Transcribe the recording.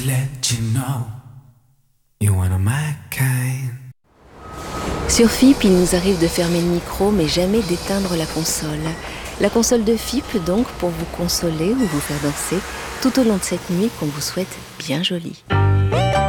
to let you know you're one of my kind. Sur FIP, il nous arrive de fermer le micro, mais jamais d'éteindre la console. La console de FIP, donc, pour vous consoler ou vous faire danser tout au long de cette nuit qu'on vous souhaite bien jolie.